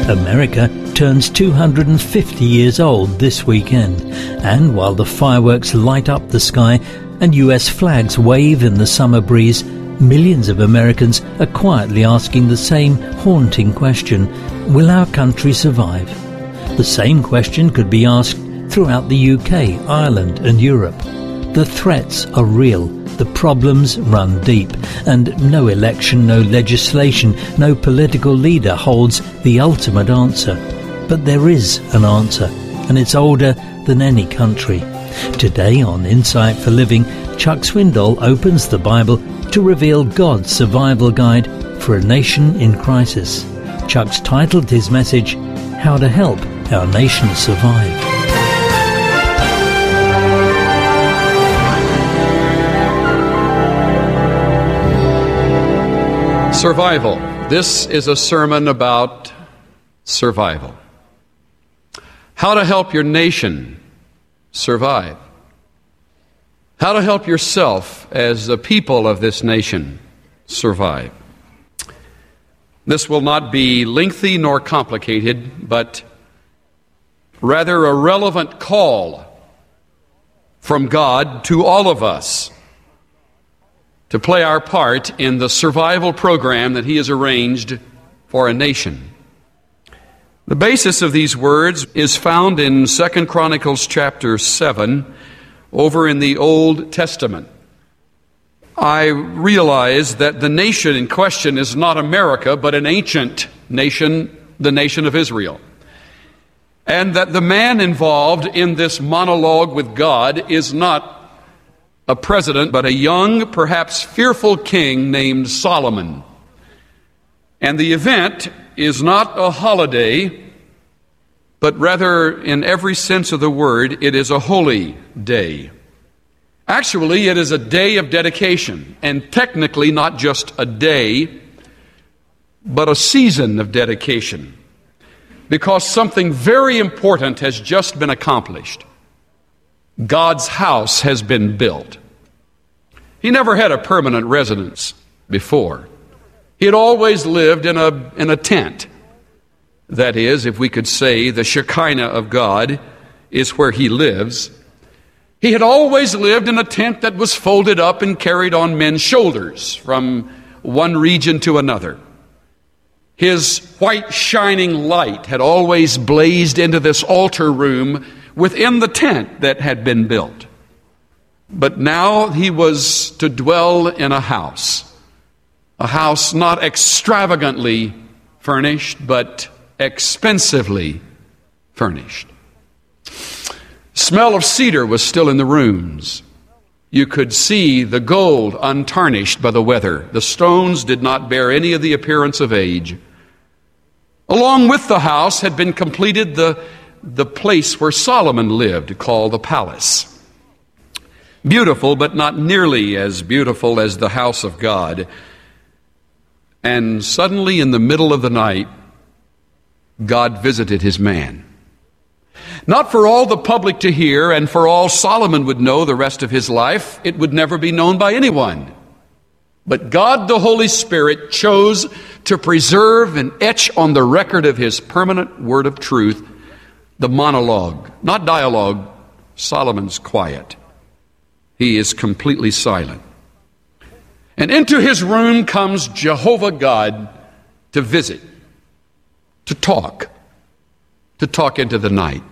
America turns 250 years old this weekend, and while the fireworks light up the sky and US flags wave in the summer breeze, millions of Americans are quietly asking the same haunting question: will our country survive? The same question could be asked throughout the UK, Ireland and Europe. The threats are real, the problems run deep, and no election, no legislation, no political leader holds the ultimate answer. But there is an answer, and it's older than any country. Today on Insight for Living, Chuck Swindoll opens the Bible to reveal God's survival guide for a nation in crisis. Chuck's titled his message, How to Help Our Nation Survive. Survival. This is a sermon about survival. How to help your nation survive. How to help yourself as the people of this nation survive. This will not be lengthy nor complicated, but rather a relevant call from God to all of us to play our part in the survival program that He has arranged for a nation. The basis of these words is found in 2 Chronicles chapter 7, over in the Old Testament. I realize that the nation in question is not America, but an ancient nation, the nation of Israel. And that the man involved in this monologue with God is not a president, but a young, perhaps fearful king named Solomon. And the event is not a holiday, but rather, in every sense of the word, it is a holy day. Actually, it is a day of dedication, and technically not just a day, but a season of dedication, because something very important has just been accomplished. God's house has been built. He never had a permanent residence before. He had always lived in a tent. That is, if we could say, the Shekinah of God is where He lives. He had always lived in a tent that was folded up and carried on men's shoulders from one region to another. His white shining light had always blazed into this altar room within the tent that had been built. But now He was to dwell in a house not extravagantly furnished, but expensively furnished. Smell of cedar was still in the rooms. You could see the gold untarnished by the weather. The stones did not bear any of the appearance of age. Along with the house had been completed the place where Solomon lived, called the palace. Beautiful, but not nearly as beautiful as the house of God. And suddenly, in the middle of the night, God visited His man. Not for all the public to hear, and for all Solomon would know the rest of his life. It would never be known by anyone. But God, the Holy Spirit, chose to preserve and etch on the record of His permanent word of truth the monologue, not dialogue. Solomon's quiet. He is completely silent. And into his room comes Jehovah God to visit, to talk into the night.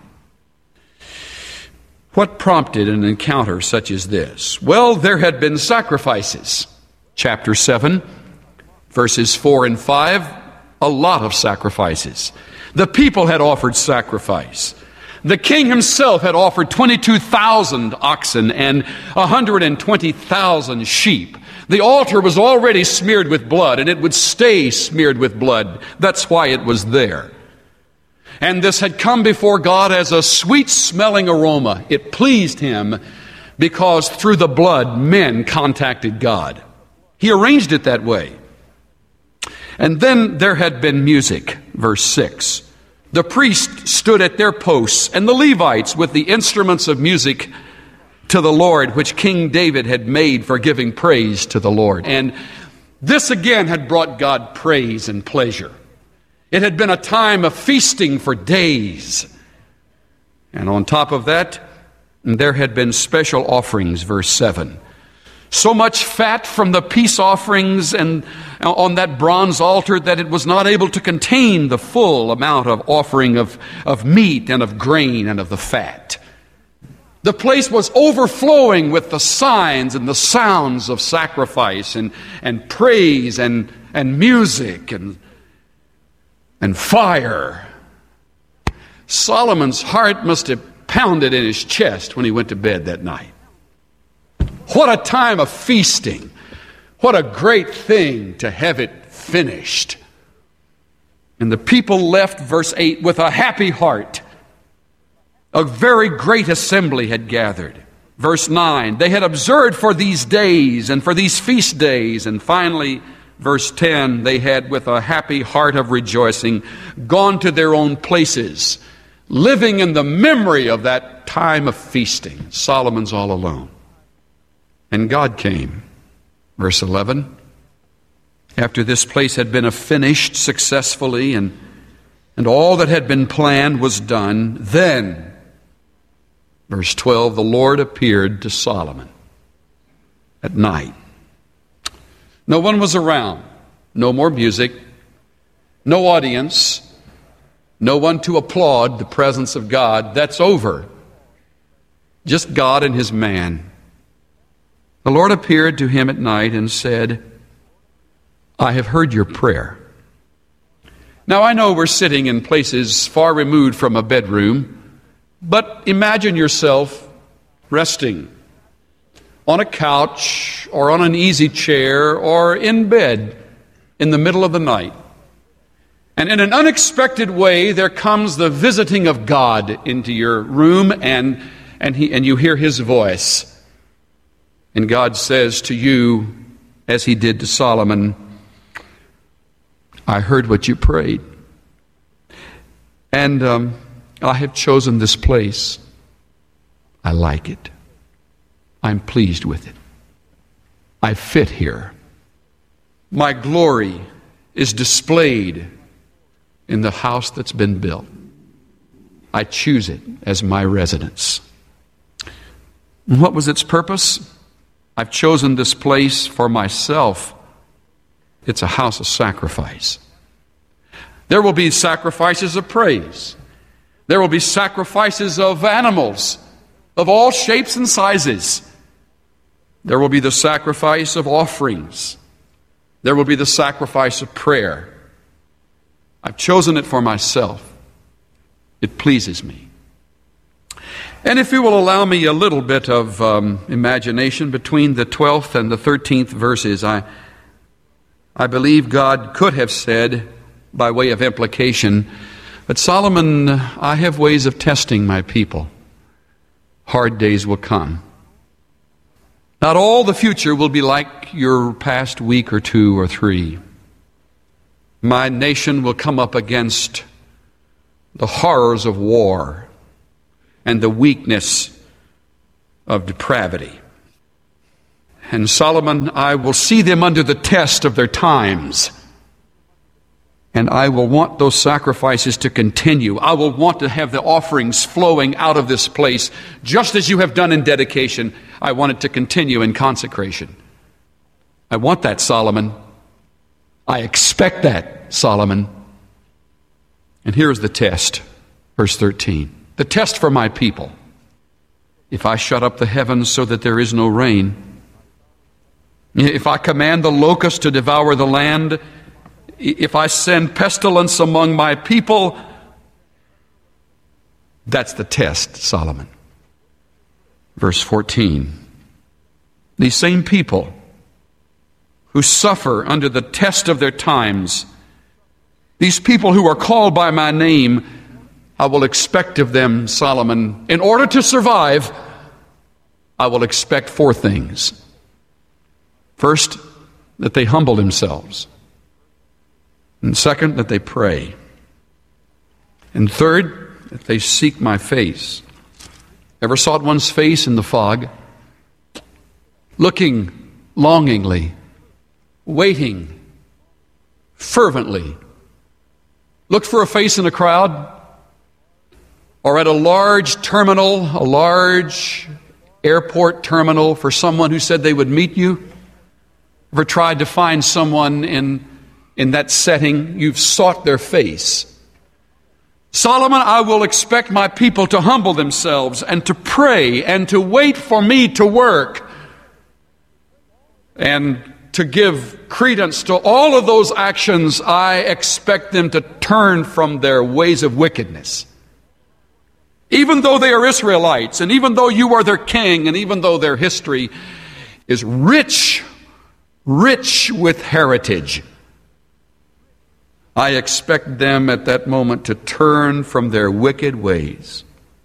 What prompted an encounter such as this? Well, there had been sacrifices. Chapter 7, verses 4 and 5, a lot of sacrifices. The people had offered sacrifice. The king himself had offered 22,000 oxen and 120,000 sheep. The altar was already smeared with blood, and it would stay smeared with blood. That's why it was there. And this had come before God as a sweet-smelling aroma. It pleased Him because through the blood, men contacted God. He arranged it that way. And then there had been music, verse 6. The priests stood at their posts, and the Levites with the instruments of music to the Lord, which King David had made for giving praise to the Lord. And this again had brought God praise and pleasure. It had been a time of feasting for days. And on top of that, there had been special offerings, verse 7. So much fat from the peace offerings and on that bronze altar that it was not able to contain the full amount of offering of meat and of grain and of the fat. The place was overflowing with the signs and the sounds of sacrifice and praise and music and fire. Solomon's heart must have pounded in his chest when he went to bed that night. What a time of feasting. What a great thing to have it finished. And the people left, verse 8, with a happy heart. A very great assembly had gathered. Verse 9, they had observed for these days and for these feast days. And finally, verse 10, they had with a happy heart of rejoicing gone to their own places, living in the memory of that time of feasting. Solomon's all alone. And God came. Verse 11, after this place had been finished successfully and all that had been planned was done, then, verse 12, the Lord appeared to Solomon at night. No one was around. No more music. No audience. No one to applaud the presence of God. That's over. Just God and his man. The Lord appeared to him at night and said, I have heard your prayer. Now I know we're sitting in places far removed from a bedroom, but imagine yourself resting on a couch or on an easy chair or in bed in the middle of the night. And in an unexpected way, there comes the visiting of God into your room and you hear his voice. And God says to you, as he did to Solomon, I heard what you prayed. And I have chosen this place. I like it. I'm pleased with it. I fit here. My glory is displayed in the house that's been built. I choose it as my residence. And what was its purpose? I've chosen this place for myself. It's a house of sacrifice. There will be sacrifices of praise. There will be sacrifices of animals of all shapes and sizes. There will be the sacrifice of offerings. There will be the sacrifice of prayer. I've chosen it for myself. It pleases me. And if you will allow me a little bit of imagination between the 12th and the 13th verses, I believe God could have said, by way of implication, but Solomon, I have ways of testing my people. Hard days will come. Not all the future will be like your past week or two or three. My nation will come up against the horrors of war and the weakness of depravity. And Solomon, I will see them under the test of their times. And I will want those sacrifices to continue. I will want to have the offerings flowing out of this place, just as you have done in dedication. I want it to continue in consecration. I want that, Solomon. I expect that, Solomon. And here's the test, verse 13. The test for my people. If I shut up the heavens so that there is no rain, if I command the locust to devour the land, if I send pestilence among my people, that's the test, Solomon. Verse 14. These same people who suffer under the test of their times, these people who are called by my name, I will expect of them, Solomon, in order to survive, I will expect four things. First, that they humble themselves. And second, that they pray. And third, that they seek my face. Ever sought one's face in the fog? Looking longingly, waiting fervently, looked for a face in a crowd, or at a large terminal, a large airport terminal, for someone who said they would meet you? Ever tried to find someone in that setting? You've sought their face. Solomon, I will expect my people to humble themselves and to pray and to wait for me to work and to give credence to all of those actions. I expect them to turn from their ways of wickedness. Even though they are Israelites, and even though you are their king, and even though their history is rich with heritage, I expect them at that moment to turn from their wicked ways.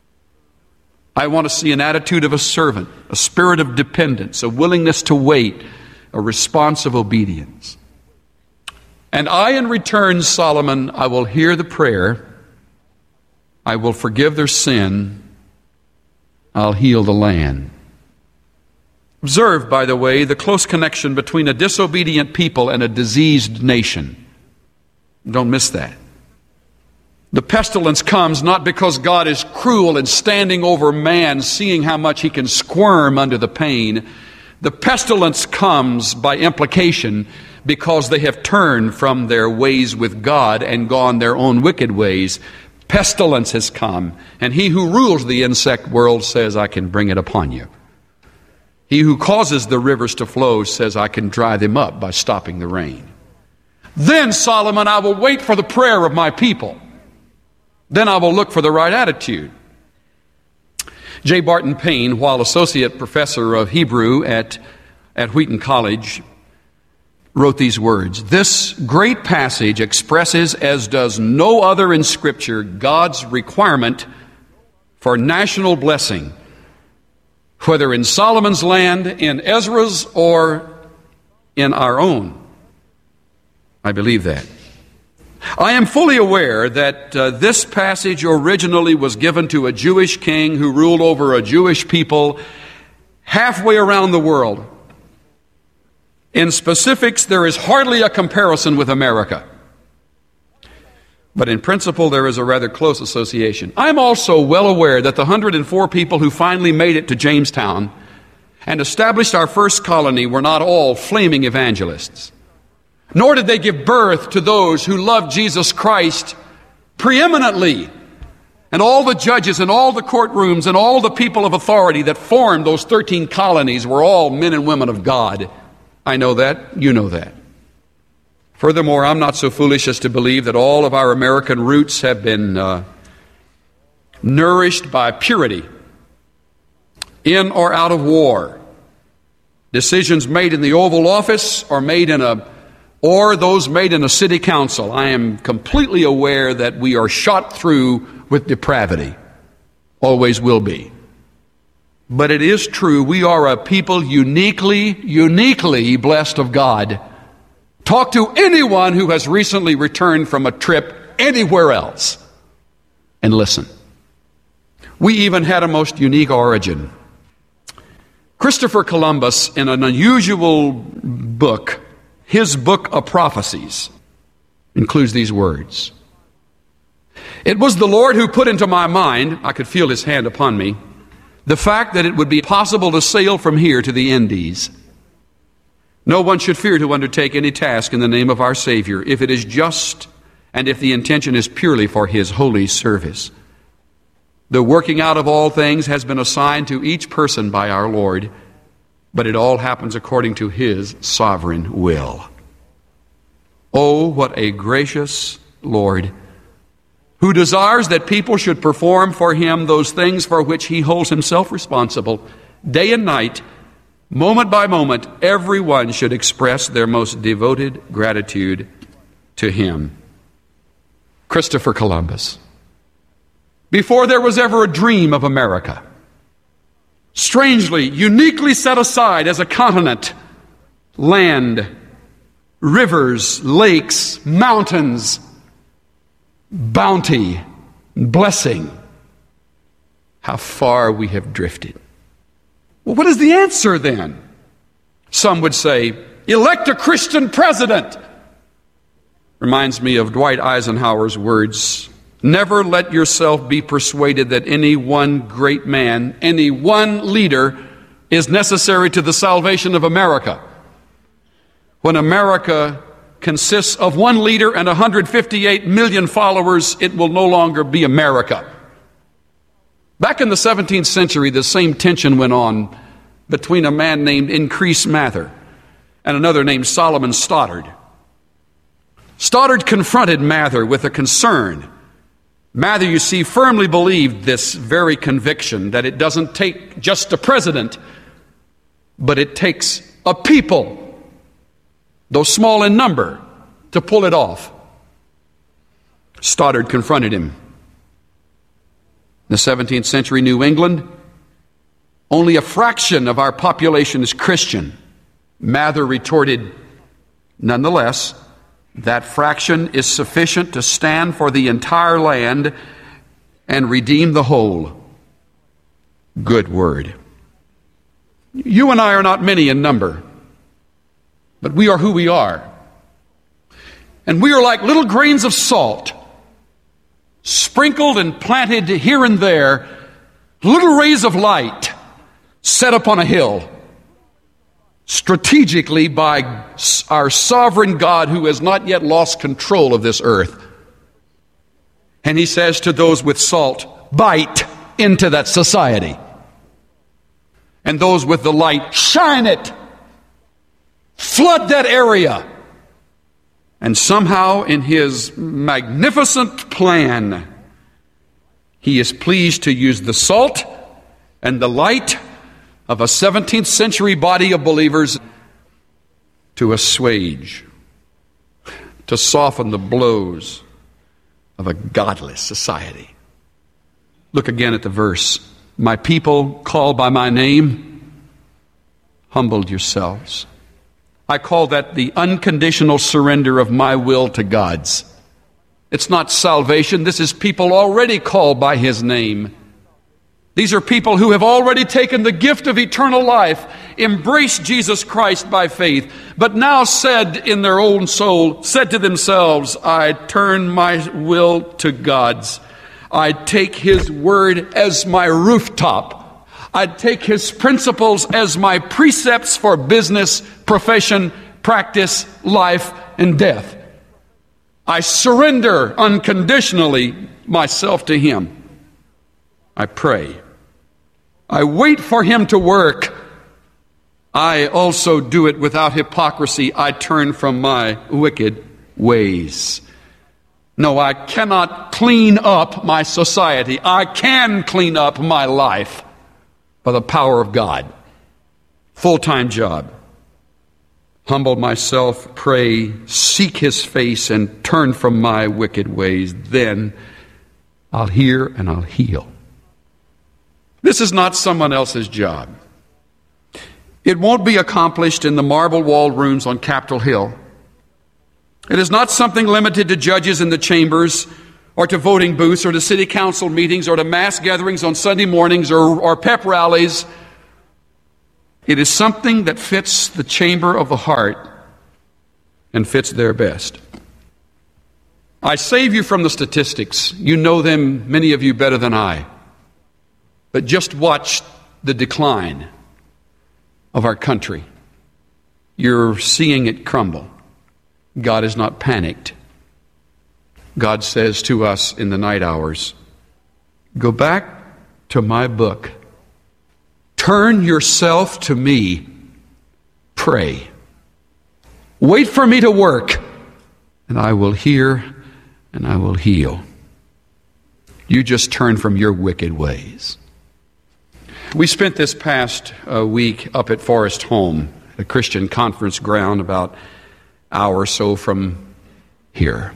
I want to see an attitude of a servant, a spirit of dependence, a willingness to wait, a response of obedience. And I, in return, Solomon, I will hear the prayer. I will forgive their sin. I'll heal the land. Observe, by the way, the close connection between a disobedient people and a diseased nation. Don't miss that. The pestilence comes not because God is cruel and standing over man, seeing how much he can squirm under the pain. The pestilence comes by implication because they have turned from their ways with God and gone their own wicked ways. Pestilence has come, and he who rules the insect world says, I can bring it upon you. He who causes the rivers to flow says, I can dry them up by stopping the rain. Then, Solomon, I will wait for the prayer of my people. Then I will look for the right attitude. J. Barton Payne, while associate professor of Hebrew at Wheaton College, wrote these words: this great passage expresses, as does no other in Scripture, God's requirement for national blessing, whether in Solomon's land, in Ezra's, or in our own. I believe that. I am fully aware that this passage originally was given to a Jewish king who ruled over a Jewish people halfway around the world. In specifics, there is hardly a comparison with America. But in principle, there is a rather close association. I'm also well aware that the 104 people who finally made it to Jamestown and established our first colony were not all flaming evangelists. Nor did they give birth to those who loved Jesus Christ preeminently. And all the judges and all the courtrooms and all the people of authority that formed those 13 colonies were all men and women of God. I know that. You know that. Furthermore, I'm not so foolish as to believe that all of our American roots have been nourished by purity, in or out of war. Decisions made in the Oval Office or those made in a city council. I am completely aware that we are shot through with depravity. Always will be. But it is true, we are a people uniquely blessed of God. Talk to anyone who has recently returned from a trip anywhere else and listen. We even had a most unique origin. Christopher Columbus, in an unusual book, his book of prophecies, includes these words: it was the Lord who put into my mind, I could feel his hand upon me, the fact that it would be possible to sail from here to the Indies. No one should fear to undertake any task in the name of our Savior if it is just and if the intention is purely for his holy service. The working out of all things has been assigned to each person by our Lord, but it all happens according to his sovereign will. Oh, what a gracious Lord, who desires that people should perform for him those things for which he holds himself responsible. Day and night, moment by moment, everyone should express their most devoted gratitude to him. Christopher Columbus. Before there was ever a dream of America, strangely, uniquely set aside as a continent, land, rivers, lakes, mountains, bounty, blessing. How far we have drifted. Well, what is the answer then? Some would say, elect a Christian president. Reminds me of Dwight Eisenhower's words, "Never let yourself be persuaded that any one great man, any one leader is necessary to the salvation of America. When America consists of one leader and 158 million followers, it will no longer be America." Back in the 17th century, the same tension went on between a man named Increase Mather and another named Solomon Stoddard. Stoddard confronted Mather with a concern. Mather, you see, firmly believed this very conviction that it doesn't take just a president, but it takes a people, though small in number, to pull it off. Stoddard confronted him. In the 17th century New England, only a fraction of our population is Christian. Mather retorted, "Nonetheless, that fraction is sufficient to stand for the entire land and redeem the whole." Good word. You and I are not many in number, but we are who we are. And we are like little grains of salt, sprinkled and planted here and there, little rays of light set upon a hill, strategically by our sovereign God who has not yet lost control of this earth. And he says to those with salt, bite into that society. And those with the light, shine it. Flood that area. And somehow in his magnificent plan, he is pleased to use the salt and the light of a 17th century body of believers to assuage, to soften the blows of a godless society. Look again at the verse. My people called by my name, humbled yourselves. I call that the unconditional surrender of my will to God's. It's not salvation. This is people already called by his name. These are people who have already taken the gift of eternal life, embraced Jesus Christ by faith, but now said in their own soul, said to themselves, I turn my will to God's. I take his word as my rooftop. I take his principles as my precepts for business, profession, practice, life, and death. I surrender unconditionally myself to him. I pray. I wait for him to work. I also do it without hypocrisy. I turn from my wicked ways. No, I cannot clean up my society. I can clean up my life by the power of God. Full-time job. Humble myself, pray, seek his face, and turn from my wicked ways. Then I'll hear and I'll heal. This is not someone else's job. It won't be accomplished in the marble-walled rooms on Capitol Hill. It is not something limited to judges in the chambers, or to voting booths, or to city council meetings, or to mass gatherings on Sunday mornings, or pep rallies. It is something that fits the chamber of the heart and fits there best. I save you from the statistics. You know them, many of you, better than I. But just watch the decline of our country. You're seeing it crumble. God is not panicked. God says to us in the night hours, go back to my book. Turn yourself to me. Pray. Wait for me to work, and I will hear and I will heal. You just turn from your wicked ways. We spent this past week up at Forest Home, a Christian conference ground about an hour or so from here.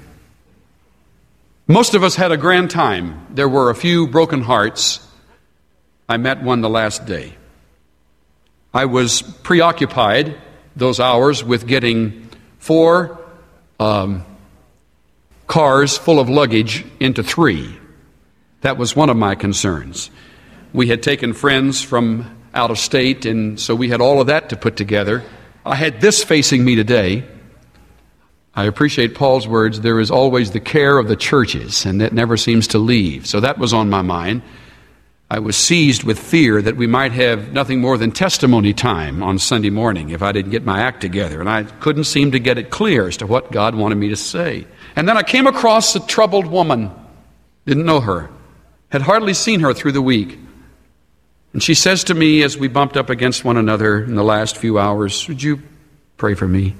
Most of us had a grand time. There were a few broken hearts. I met one the last day. I was preoccupied those hours with getting 4 cars full of luggage into 3. That was one of my concerns. We had taken friends from out of state, and so we had all of that to put together. I had this facing me today. I appreciate Paul's words, there is always the care of the churches, and that never seems to leave. So that was on my mind. I was seized with fear that we might have nothing more than testimony time on Sunday morning if I didn't get my act together. And I couldn't seem to get it clear as to what God wanted me to say. And then I came across a troubled woman. Didn't know her. Had hardly seen her through the week. And she says to me as we bumped up against one another in the last few hours, "Would you pray for me?"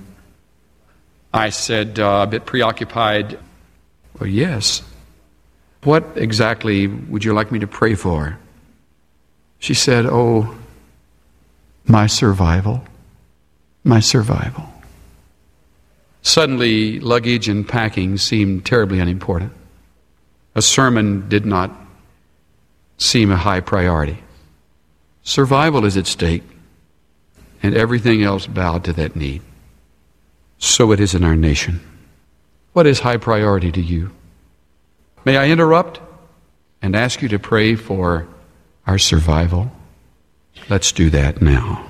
I said, a bit preoccupied, "Well, yes. What exactly would you like me to pray for?" She said, "Oh, my survival. My survival." Suddenly, luggage and packing seemed terribly unimportant. A sermon did not seem a high priority. Survival is at stake, and everything else bowed to that need. So it is in our nation. What is high priority to you? May I interrupt and ask you to pray for our survival? Let's do that now.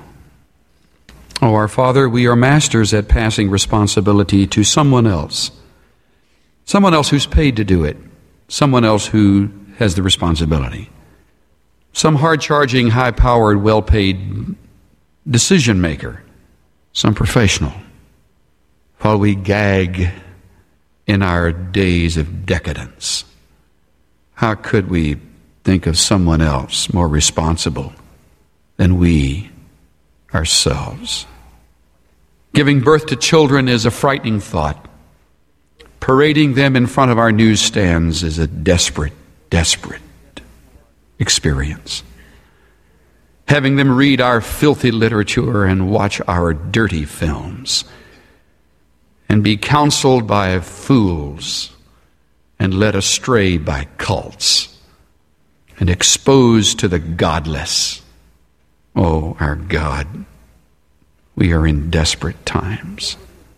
Oh, our Father, we are masters at passing responsibility to someone else who's paid to do it, someone else who has the responsibility, some hard-charging, high-powered, well-paid decision maker, some professional, while we gag in our days of decadence. How could we think of someone else more responsible than we ourselves? Giving birth to children is a frightening thought. Parading them in front of our newsstands is a desperate, desperate experience. Having them read our filthy literature and watch our dirty films and be counseled by fools and led astray by cults and exposed to the godless. Oh, our God, we are in desperate times.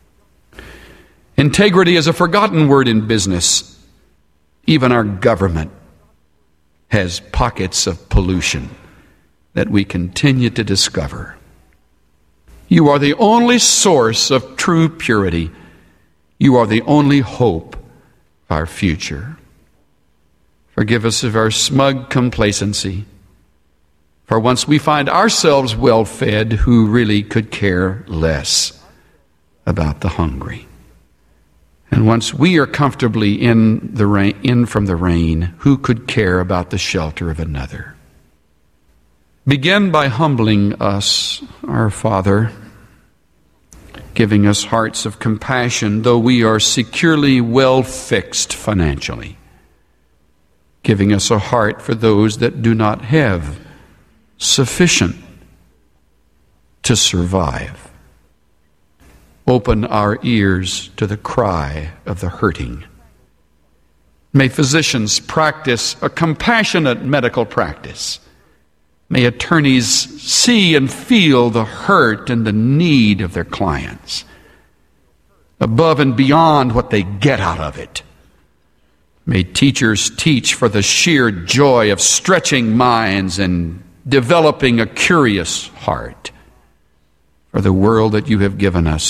Integrity is a forgotten word in business. Even our government has pockets of pollution that we continue to discover. You are the only source of true purity. You are the only hope of our future. Forgive us of our smug complacency. For once we find ourselves well-fed, who really could care less about the hungry? And once we are comfortably in from the rain, who could care about the shelter of another? Begin by humbling us, our Father, giving us hearts of compassion, though we are securely well fixed financially, giving us a heart for those that do not have sufficient to survive. Open our ears to the cry of the hurting. May physicians practice a compassionate medical practice. May attorneys see and feel the hurt and the need of their clients, above and beyond what they get out of it. May teachers teach for the sheer joy of stretching minds and developing a curious heart for the world that you have given us